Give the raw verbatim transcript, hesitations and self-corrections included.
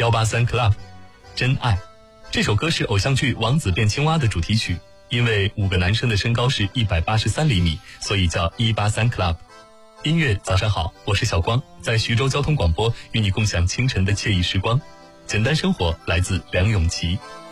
一八三 Club 真爱。这首歌是偶像剧《王子变青蛙》的主题曲，因为五个男生的身高是一百八十三厘米，所以叫一八三 Club。音乐早上好，我是小光，在徐州交通广播与你共享清晨的惬意时光。简单生活来自梁咏琪。